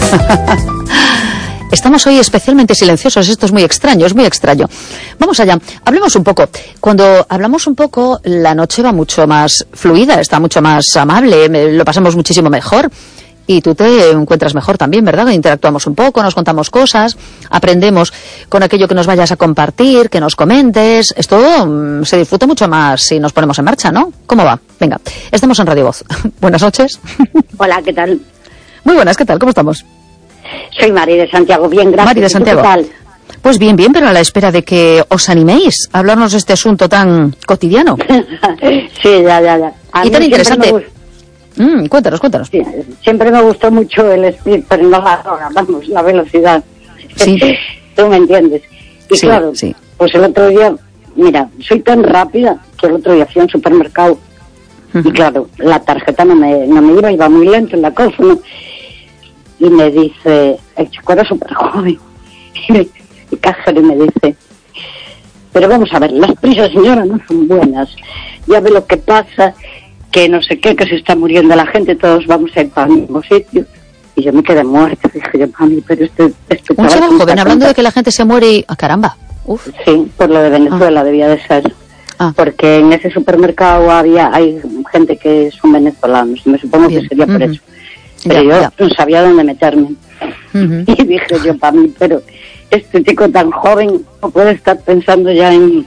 Estamos hoy especialmente silenciosos, esto es muy extraño, es muy extraño. Vamos allá, hablemos un poco. Cuando hablamos un poco, la noche va mucho más fluida, está mucho más amable, lo pasamos muchísimo mejor. Y tú te encuentras mejor también, ¿verdad? Interactuamos un poco, nos contamos cosas, aprendemos con aquello que nos vayas a compartir, que nos comentes. Esto se disfruta mucho más si nos ponemos en marcha, ¿no? ¿Cómo va? Venga, estamos en Radio Voz. Buenas noches. Hola, ¿qué tal? Muy buenas, ¿qué tal? ¿Cómo estamos? Soy Mari de Santiago, bien, gracias. Mari de Santiago. ¿Qué tal? Pues bien, pero a la espera de que os animéis a hablarnos de este asunto tan cotidiano. Sí, ya. Y tan interesante. Cuéntanos. Sí, siempre me gustó mucho el speed, pero no la hora, vamos, la velocidad. Sí. Tú me entiendes. Y sí, claro, sí. Pues el otro día, mira, soy tan rápida que el otro día fui a un supermercado y claro, la tarjeta no me iba muy lento en la cosa, ¿no? Y me dice, el chico era súper joven, y el cajero me dice, pero vamos a ver, las prisas, señora, no son buenas, ya ve lo que pasa, que no sé qué, que se está muriendo la gente, todos vamos a ir para el mismo sitio. Y yo me quedé muerta, dije yo, mami, pero un chaval joven, hablando de que la gente se muere y... ¡Ah, caramba! Uf. Sí, por lo de Venezuela debía de ser. Porque en ese supermercado hay gente que son venezolanos, y me supongo que sería por eso. Pero yo no sabía dónde meterme. Y dije yo, para mí, pero este chico tan joven no puede estar pensando ya en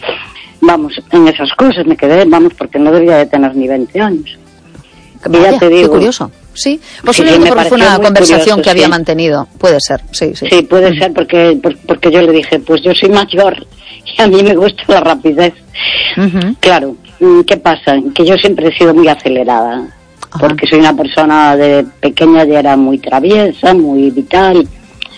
esas cosas. Me quedé, porque no debía de tener ni 20 años. Y ya te digo, qué curioso. Sí, posiblemente porque fue una conversación curioso, que había mantenido. Puede ser, sí. Sí, puede ser porque yo le dije, pues yo soy mayor y a mí me gusta la rapidez. Claro, ¿qué pasa? Que yo siempre he sido muy acelerada. Porque soy una persona de pequeña, ya era muy traviesa, muy vital.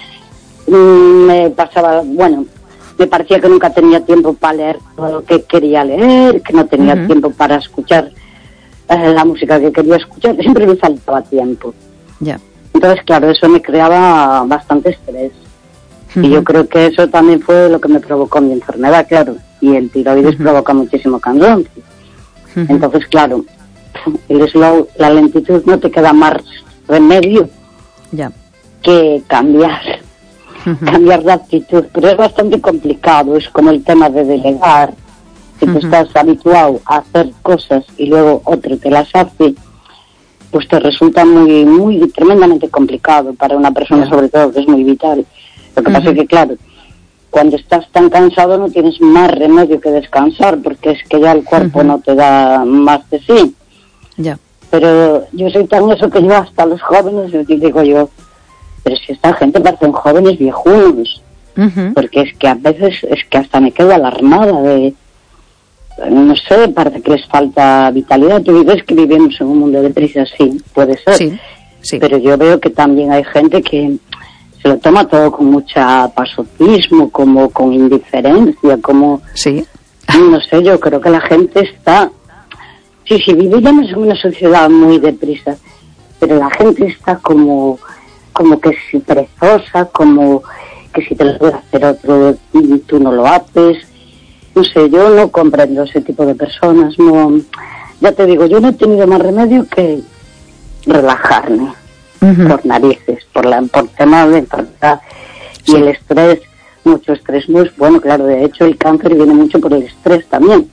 Me parecía que nunca tenía tiempo para leer todo lo que quería leer, que no tenía tiempo para escuchar la música que quería escuchar, siempre me faltaba tiempo. Entonces, claro, eso me creaba bastante estrés. Y yo creo que eso también fue lo que me provocó mi enfermedad, claro. Y el tiroides provoca muchísimo cansancio. Entonces, claro, el slow, la lentitud, no te queda más remedio que cambiar de actitud, pero es bastante complicado. Es como el tema de delegar. Si tú estás habituado a hacer cosas y luego otro te las hace, pues te resulta muy tremendamente complicado para una persona, sobre todo que es muy vital. Lo que pasa es que, claro, cuando estás tan cansado no tienes más remedio que descansar, porque es que ya el cuerpo no te da más de sí. Pero yo soy tan eso que yo hasta los jóvenes les digo yo, pero si esta gente parecen jóvenes viejunos, porque es que a veces es que hasta me quedo alarmada de, no sé, parece que les falta vitalidad. Tú dices que vivimos en un mundo de prisas, sí, puede ser, sí. Pero yo veo que también hay gente que se lo toma todo con mucha pasotismo, como con indiferencia, como... Sí. No sé, yo creo que la gente está... Sí, vivimos en una sociedad muy deprisa, pero la gente está como que si perezosa, como que si te lo puede hacer otro y tú no lo haces. No sé, yo no comprendo ese tipo de personas. No, ya te digo, yo no he tenido más remedio que relajarme por narices, por tema de enfermedad y el estrés, mucho estrés. Muy bueno, claro, de hecho el cáncer viene mucho por el estrés también.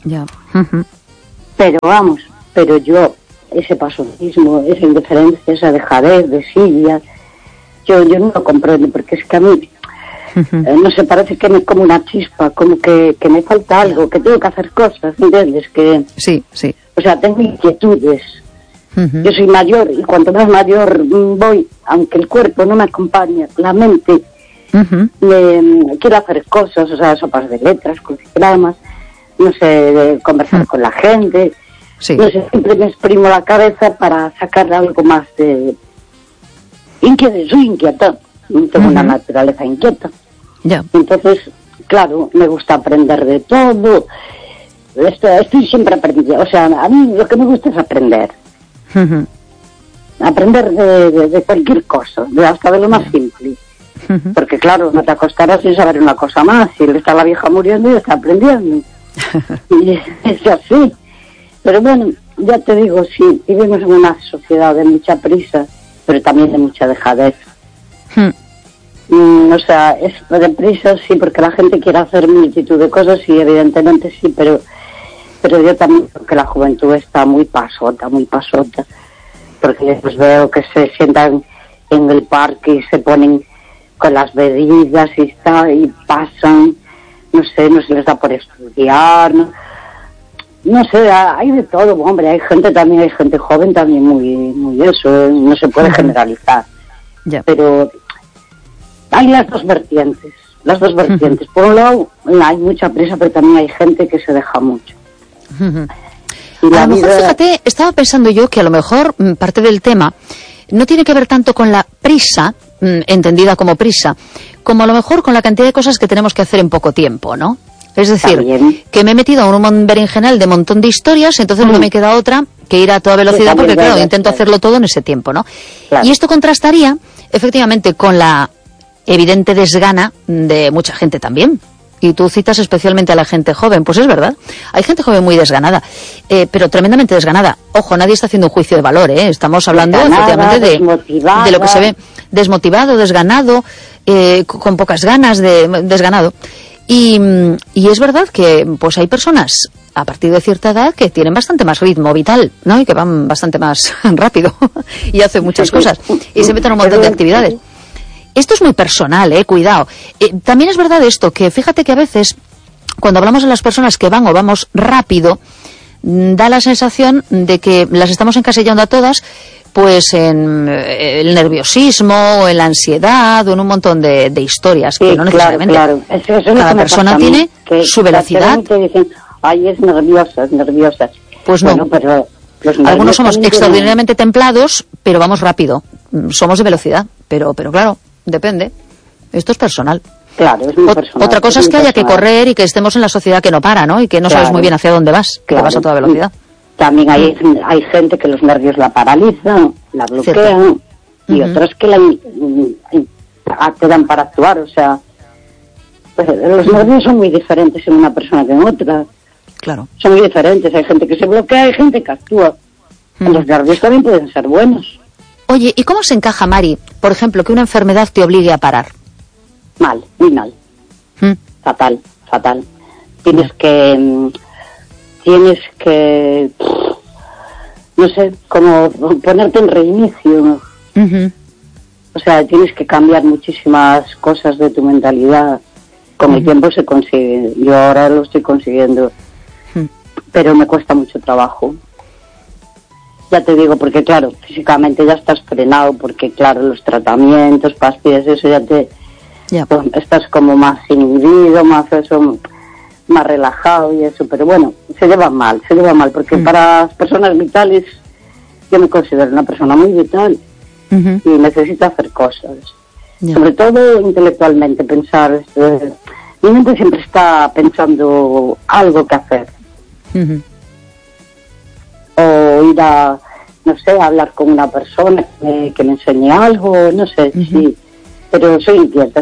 Pero yo, ese pasotismo, esa indiferencia, esa dejadez de sillas, yo no lo comprendo, porque es que a mí, no sé, parece que me como una chispa, como que me falta algo, que tengo que hacer cosas, ¿entiendes? Que, sí. O sea, tengo inquietudes. Yo soy mayor y cuanto más mayor voy, aunque el cuerpo no me acompaña, la mente, quiero hacer cosas, o sea, sopas de letras, crucigramas, no sé, de conversar con la gente. No sé, siempre me exprimo la cabeza para sacar algo más de... Soy inquieta, tengo una naturaleza inquieta. Entonces, claro, me gusta aprender de todo. Estoy siempre aprendiendo. O sea, a mí lo que me gusta es aprender. Aprender de cualquier cosa, hasta de lo más simple. Porque, claro, no te acostarás sin saber una cosa más. Si está la vieja muriendo y está aprendiendo. Y es así. Pero bueno, ya te digo, sí, vivimos en una sociedad de mucha prisa, pero también de mucha dejadez. O sea, es deprisa, sí, porque la gente quiere hacer multitud de cosas y evidentemente sí, pero yo también creo que la juventud está muy pasota, porque yo pues veo que se sientan en el parque y se ponen con las bebidas y pasan, no se les da por estudiar, no sé, hay de todo, hombre, hay gente joven también muy eso, no se puede generalizar, pero hay las dos vertientes. Por un lado hay mucha prisa, pero también hay gente que se deja mucho. Y a lo mejor, fíjate, estaba pensando yo que a lo mejor parte del tema no tiene que ver tanto con la prisa, entendida como prisa, como a lo mejor con la cantidad de cosas que tenemos que hacer en poco tiempo, ¿no? Es decir, que me he metido a un berenjenal de montón de historias, entonces no me queda otra que ir a toda velocidad, porque claro, intento hacerlo todo en ese tiempo, ¿no? Claro. Y esto contrastaría, efectivamente, con la evidente desgana de mucha gente también. Y tú citas especialmente a la gente joven, pues es verdad, hay gente joven muy desganada, pero tremendamente desganada. Ojo, nadie está haciendo un juicio de valor, estamos hablando efectivamente de lo que se ve, desmotivado, desganado, con pocas ganas, desganado. Y es verdad que pues hay personas a partir de cierta edad que tienen bastante más ritmo vital, ¿no? Y que van bastante más rápido y hacen muchas cosas y se meten a un montón de actividades. Esto es muy personal, cuidado. También es verdad esto, que fíjate que a veces, cuando hablamos de las personas que van o vamos rápido, da la sensación de que las estamos encasillando a todas, pues en el nerviosismo, o en la ansiedad, o en un montón de historias, que no necesariamente. Claro. Eso cada persona tiene su velocidad. Dicen, ay, es nerviosa. Pues no. Pero algunos somos extraordinariamente templados, pero vamos rápido. Somos de velocidad, pero claro, depende. Esto es personal. Claro, es muy personal. Otra cosa es que haya que correr y que estemos en la sociedad que no para, ¿no? Y que no sabes muy bien hacia dónde vas, que vas a toda velocidad. También hay gente que los nervios la paralizan, la bloquean, y otros que te dan para actuar. O sea, pues, los nervios son muy diferentes en una persona que en otra. Claro. Son muy diferentes. Hay gente que se bloquea, hay gente que actúa. Los nervios también pueden ser buenos. Oye, ¿y cómo se encaja, Mari, por ejemplo, que una enfermedad te obligue a parar? Mal, muy mal. Fatal. Tienes que, no sé, como ponerte en reinicio. O sea, tienes que cambiar muchísimas cosas de tu mentalidad. Con el tiempo se consigue. Yo ahora lo estoy consiguiendo. Pero me cuesta mucho trabajo. Ya te digo, porque claro, físicamente ya estás frenado, porque claro, los tratamientos, pastillas, eso pues, estás como más inhibido, más relajado y eso, pero bueno, se lleva mal, porque para las personas vitales, yo me considero una persona muy vital y necesito hacer cosas, sobre todo intelectualmente, pensar, mi mente siempre está pensando algo que hacer. O ir a, no sé, a hablar con una persona que me enseñe algo, no sé, sí, pero soy inquieta.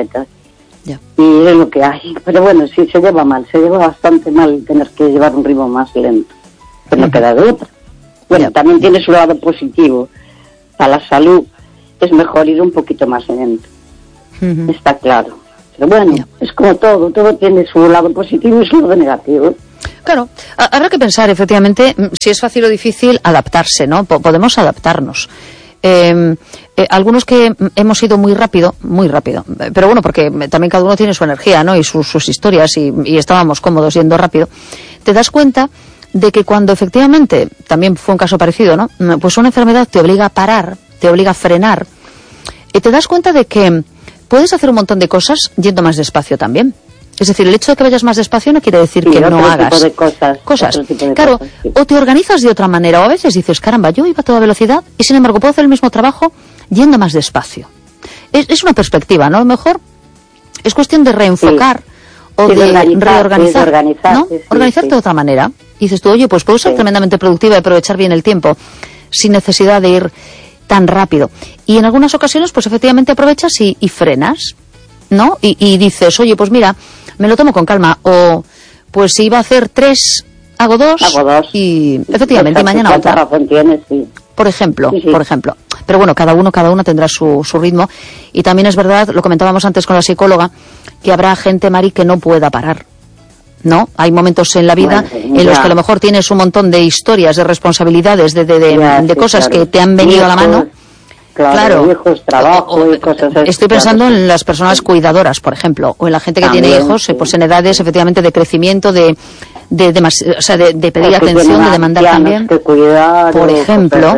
Y es lo que hay. Pero bueno, sí, se lleva bastante mal tener que llevar un ritmo más lento. Pero no queda de otra. Bueno, también tiene su lado positivo. Para la salud es mejor ir un poquito más lento. Está claro. Pero bueno, es como todo tiene su lado positivo y su lado negativo. Claro, habrá que pensar, efectivamente, si es fácil o difícil adaptarse, ¿no? Podemos adaptarnos. Algunos que hemos ido muy rápido, pero bueno, porque también cada uno tiene su energía, ¿no? Y sus historias, y estábamos cómodos yendo rápido. Te das cuenta de que cuando efectivamente, también fue un caso parecido, ¿no? Pues una enfermedad te obliga a parar, te obliga a frenar, y te das cuenta de que puedes hacer un montón de cosas yendo más despacio también. Es decir, el hecho de que vayas más despacio no quiere decir que no hagas cosas. Claro, o te organizas de otra manera, o a veces dices, caramba, yo iba a toda velocidad y sin embargo puedo hacer el mismo trabajo yendo más despacio. Es una perspectiva, ¿no? A lo mejor es cuestión de reenfocar o de reorganizar, ¿no? Organizarte de otra manera. Y dices tú, oye, pues puedo ser tremendamente productiva y aprovechar bien el tiempo sin necesidad de ir tan rápido. Y en algunas ocasiones, pues efectivamente aprovechas y frenas, ¿no? Y dices, oye, pues mira, me lo tomo con calma, o pues si iba a hacer 3, hago 2 y efectivamente, y mañana otra. Razón tienes, sí. por ejemplo. Pero bueno, cada uno tendrá su ritmo. Y también es verdad, lo comentábamos antes con la psicóloga, que habrá gente, Mari, que no pueda parar, ¿no? Hay momentos en la vida en los que a lo mejor tienes un montón de historias, de responsabilidades, de cosas que te han venido a la mano. Claro, hijos, trabajo y cosas así. Estoy pensando en las personas cuidadoras, por ejemplo, o en la gente que tiene hijos, pues en edades efectivamente de crecimiento, de pedir atención, de demandar también, cuidar, por ejemplo,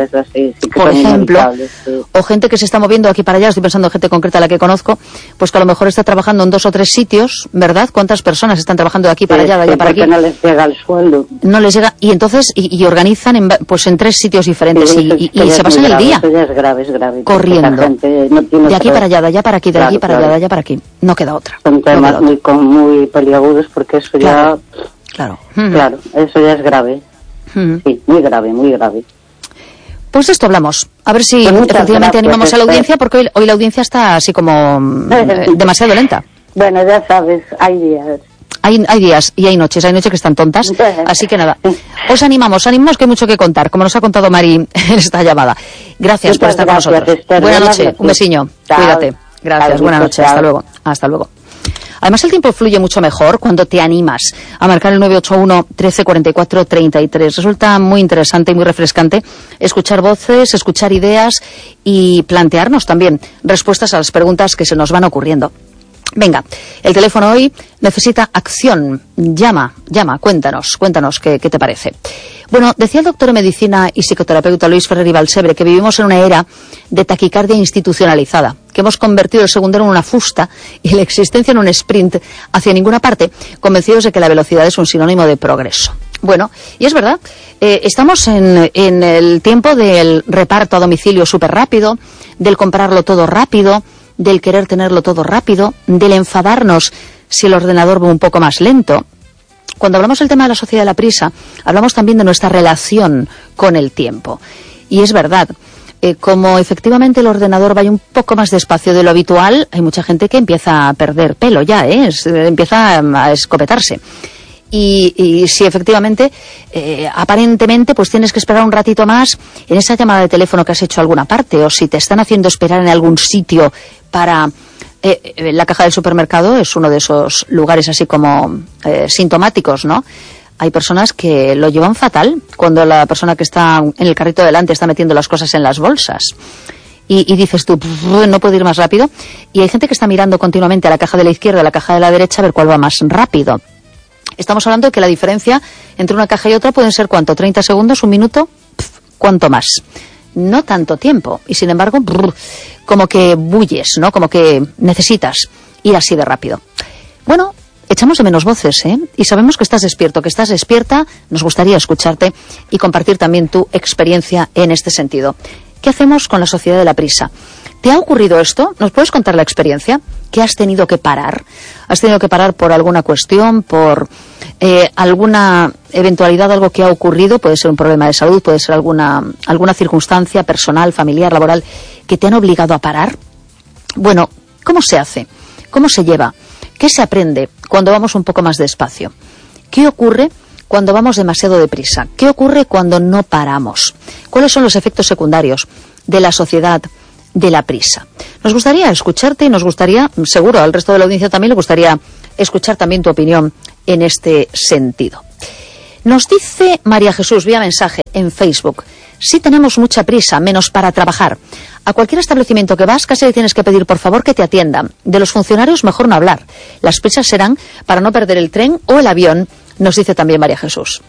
o gente que se está moviendo aquí para allá. Estoy pensando en gente concreta a la que conozco, pues que a lo mejor está trabajando en 2 o 3 sitios, ¿verdad? ¿Cuántas personas están trabajando de aquí para allá, de allá para aquí? No les llega el sueldo. No les llega, y entonces, y organizan en 3 sitios diferentes, y se pasan el día. Eso ya es grave. Corriendo. No de aquí para allá, de allá para aquí, de aquí para allá, de allá para aquí. No queda otra. Son temas muy peliagudos, porque eso ya... Claro, eso ya es grave. Sí, muy grave. Pues de esto hablamos. A ver si efectivamente animamos a la audiencia, porque hoy la audiencia está así como demasiado lenta. Bueno, ya sabes, hay días. Hay días y hay noches que están tontas. Así que nada, os animamos que hay mucho que contar, como nos ha contado Mari en esta llamada. Gracias por estar con nosotros. Buenas noches, un besiño. Cuídate. Gracias, buenas noches, hasta luego. Además, el tiempo fluye mucho mejor cuando te animas a marcar el 981 13 44 33. Resulta muy interesante y muy refrescante escuchar voces, escuchar ideas y plantearnos también respuestas a las preguntas que se nos van ocurriendo. Venga, el teléfono hoy necesita acción. Llama, cuéntanos qué te parece. Bueno, decía el doctor en medicina y psicoterapeuta Luis Ferrer y Balsebre que vivimos en una era de taquicardia institucionalizada, que hemos convertido el segundero en una fusta y la existencia en un sprint hacia ninguna parte, convencidos de que la velocidad es un sinónimo de progreso. Bueno, y es verdad, estamos en el tiempo del reparto a domicilio súper rápido, del comprarlo todo rápido, del querer tenerlo todo rápido, del enfadarnos si el ordenador va un poco más lento. Cuando hablamos del tema de la sociedad de la prisa, hablamos también de nuestra relación con el tiempo. Y es verdad, como efectivamente el ordenador va un poco más despacio de lo habitual, hay mucha gente que empieza a perder pelo ya, empieza a escopetarse. Y si efectivamente, aparentemente, pues tienes que esperar un ratito más en esa llamada de teléfono que has hecho a alguna parte, o si te están haciendo esperar en algún sitio para... la caja del supermercado es uno de esos lugares así como sintomáticos, ¿no? Hay personas que lo llevan fatal cuando la persona que está en el carrito de delante está metiendo las cosas en las bolsas. Y dices tú, no puedo ir más rápido. Y hay gente que está mirando continuamente a la caja de la izquierda, a la caja de la derecha, a ver cuál va más rápido. Estamos hablando de que la diferencia entre una caja y otra pueden ser, ¿cuánto? ¿30 segundos? ¿1 minuto? ¿Cuánto más? No tanto tiempo. Y sin embargo, como que bulles, ¿no? Como que necesitas ir así de rápido. Bueno, echamos de menos voces, y sabemos que estás despierto, que estás despierta. Nos gustaría escucharte y compartir también tu experiencia en este sentido. ¿Qué hacemos con la sociedad de la prisa? ¿Te ha ocurrido esto? ¿Nos puedes contar la experiencia? ¿Qué has tenido que parar? ¿Has tenido que parar por alguna cuestión, por alguna eventualidad, algo que ha ocurrido? Puede ser un problema de salud, puede ser alguna circunstancia personal, familiar, laboral, que te han obligado a parar. Bueno, ¿cómo se hace? ¿Cómo se lleva? ¿Qué se aprende cuando vamos un poco más despacio? ¿Qué ocurre cuando vamos demasiado deprisa? ¿Qué ocurre cuando no paramos? ¿Cuáles son los efectos secundarios de la sociedad de la prisa? Nos gustaría escucharte y nos gustaría, seguro al resto de la audiencia también le gustaría escuchar también tu opinión en este sentido. Nos dice María Jesús vía mensaje en Facebook: sí tenemos mucha prisa, menos para trabajar. A cualquier establecimiento que vas casi le tienes que pedir por favor que te atiendan. De los funcionarios mejor no hablar. Las prisas serán para no perder el tren o el avión, nos dice también María Jesús.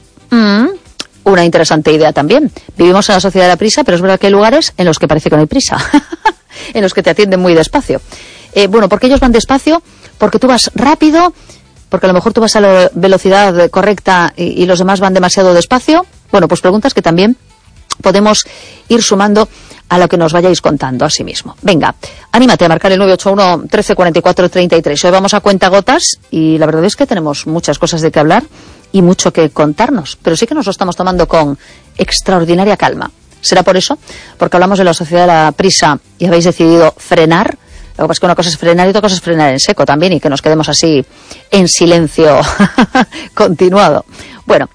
Una interesante idea también. Vivimos en la sociedad de la prisa, pero es verdad que hay lugares en los que parece que no hay prisa, en los que te atienden muy despacio. Bueno, ¿por qué ellos van despacio? Porque tú vas rápido, porque a lo mejor tú vas a la velocidad correcta y los demás van demasiado despacio. Bueno, pues preguntas que también podemos ir sumando a lo que nos vayáis contando a sí mismo. Venga, anímate a marcar el 981 13 44 33. Hoy vamos a cuentagotas y la verdad es que tenemos muchas cosas de que hablar y mucho que contarnos, pero sí que nos lo estamos tomando con extraordinaria calma. ¿Será por eso? Porque hablamos de la sociedad de la prisa y habéis decidido frenar. Lo que pasa es que una cosa es frenar y otra cosa es frenar en seco también y que nos quedemos así en silencio continuado. Bueno,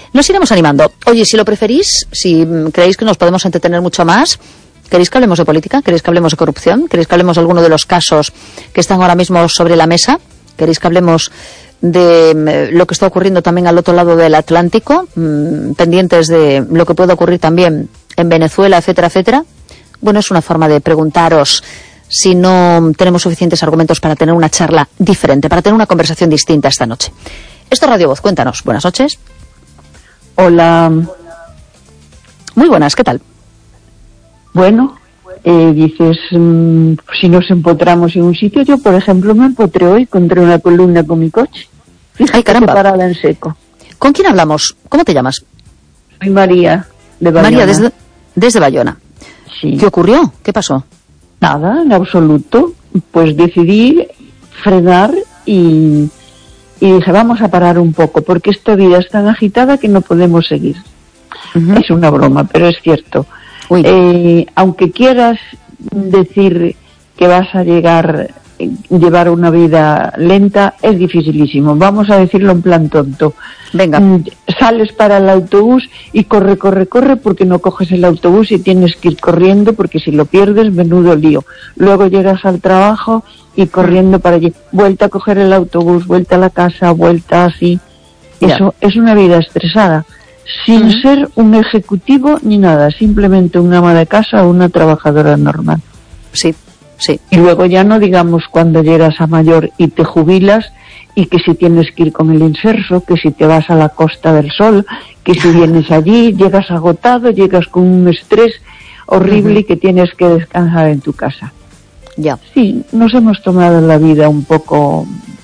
Nos iremos animando. Oye, si lo preferís, si creéis que nos podemos entretener mucho más, ¿queréis que hablemos de política? ¿Queréis que hablemos de corrupción? ¿Queréis que hablemos de alguno de los casos que están ahora mismo sobre la mesa? ¿Queréis que hablemos de lo que está ocurriendo también al otro lado del Atlántico? Pendientes de lo que puede ocurrir también en Venezuela, etcétera, etcétera. Bueno, es una forma de preguntaros si no tenemos suficientes argumentos para tener una charla diferente, para tener una conversación distinta esta noche. Esto es Radio Voz, cuéntanos. Buenas noches. Hola. Muy buenas, ¿qué tal? Bueno, dices, si nos empotramos en un sitio, yo por ejemplo me empotré hoy contra una columna con mi coche. Ay, caramba. Parada en seco. ¿Con quién hablamos? ¿Cómo te llamas? Soy María, de Bayona. María, desde Bayona. Sí. ¿Qué ocurrió? ¿Qué pasó? Nada, en absoluto. Pues decidí frenar y dije, vamos a parar un poco, porque esta vida es tan agitada que no podemos seguir. Es una broma, pero es cierto. Aunque quieras decir que vas a llevar una vida lenta, es dificilísimo. Vamos a decirlo en plan tonto. Venga. Sales para el autobús y corre porque no coges el autobús y tienes que ir corriendo porque si lo pierdes, menudo lío. Luego llegas al trabajo y corriendo para allí. Vuelta a coger el autobús, vuelta a la casa, vuelta así. Eso es una vida estresada. Sin ser un ejecutivo ni nada, simplemente una ama de casa o una trabajadora normal. Sí, sí. Y luego ya no digamos cuando llegas a mayor y te jubilas, y que si tienes que ir con el inserso, que si te vas a la Costa del Sol, que si vienes allí, llegas agotado, llegas con un estrés horrible y que tienes que descansar en tu casa. Ya. Sí, nos hemos tomado la vida un poco...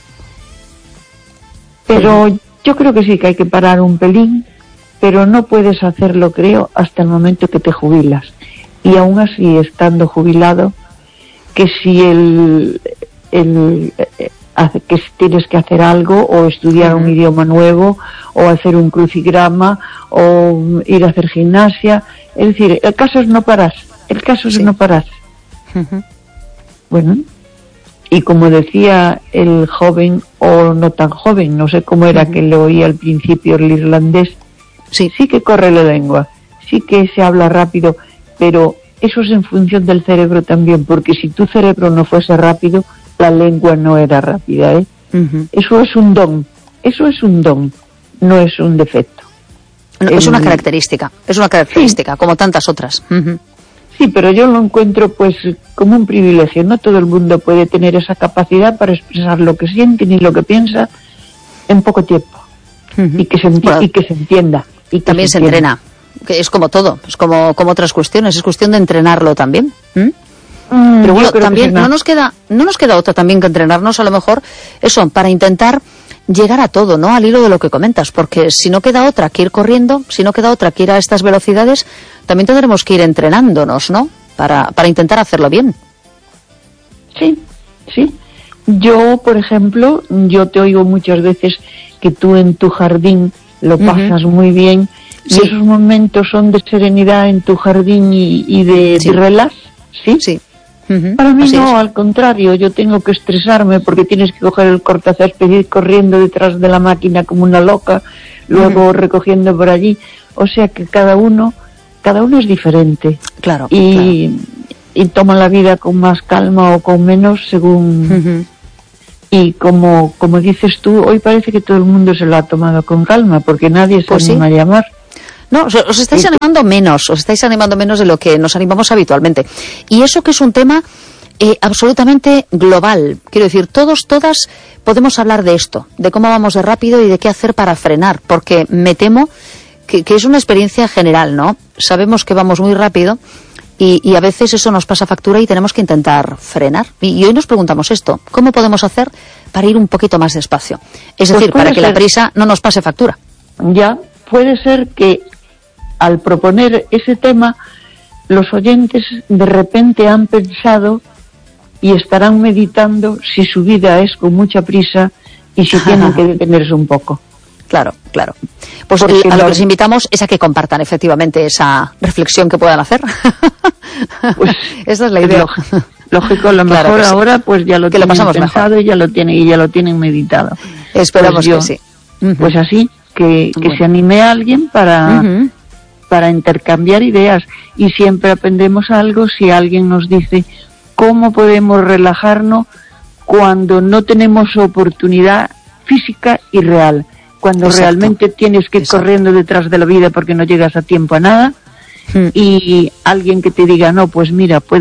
Pero yo creo que sí, que hay que parar un pelín, pero no puedes hacerlo, creo, hasta el momento que te jubilas. Y aún así, estando jubilado, que si que si tienes que hacer algo, o estudiar un idioma nuevo, o hacer un crucigrama, o ir a hacer gimnasia, es decir, el caso es no parar, es no parar. Bueno, y como decía el joven, o no tan joven, no sé cómo era que lo oí al principio, el irlandés, sí que corre la lengua, sí que se habla rápido, pero eso es en función del cerebro también, porque si tu cerebro no fuese rápido, la lengua no era rápida, ¿eh? Eso es un don, no es un defecto. No, es una característica, como tantas otras. Sí, pero yo lo encuentro pues como un privilegio. No todo el mundo puede tener esa capacidad para expresar lo que siente ni lo que piensa en poco tiempo, y que se entienda. Y que también se entrena, que es como todo, es como otras cuestiones, es cuestión de entrenarlo también. Pero bueno, también no nos queda otra también que entrenarnos, a lo mejor, eso, para intentar llegar a todo, ¿no? Al hilo de lo que comentas, porque si no queda otra que ir corriendo, si no queda otra que ir a estas velocidades, también tendremos que ir entrenándonos, ¿no? Para intentar hacerlo bien. Sí. Yo, por ejemplo, yo te oigo muchas veces que tú en tu jardín lo pasas muy bien, y esos momentos son de serenidad en tu jardín y de relax, ¿sí? Sí. Para mí así no, es. al contrario, yo tengo que estresarme porque tienes que coger el cortacésped y ir corriendo detrás de la máquina como una loca, luego recogiendo por allí, o sea que cada uno es diferente. Claro. Y toma la vida con más calma o con menos según... Y como dices tú, hoy parece que todo el mundo se lo ha tomado con calma porque nadie se anima a llamar. No, os estáis animando menos de lo que nos animamos habitualmente. Y eso que es un tema absolutamente global. Quiero decir, todas podemos hablar de esto, de cómo vamos de rápido y de qué hacer para frenar, porque me temo que es una experiencia general, ¿no? Sabemos que vamos muy rápido y a veces eso nos pasa factura y tenemos que intentar frenar. Y hoy nos preguntamos esto, ¿cómo podemos hacer para ir un poquito más despacio? Es decir, para que la prisa no nos pase factura. Ya, puede ser que al proponer ese tema, los oyentes de repente han pensado y estarán meditando si su vida es con mucha prisa y si tienen que detenerse un poco. Claro. Pues a lo que les invitamos es a que compartan efectivamente esa reflexión que puedan hacer. Pues esa es la idea. Lógico, lo mejor ahora pues ya lo tienen pensado mejor. y ya lo tienen meditado. Esperamos que sí. Pues así. que se anime a alguien para intercambiar ideas, y siempre aprendemos algo si alguien nos dice cómo podemos relajarnos cuando no tenemos oportunidad física y real, cuando realmente tienes que ir corriendo detrás de la vida porque no llegas a tiempo a nada, y alguien que te diga, no, pues mira, puedes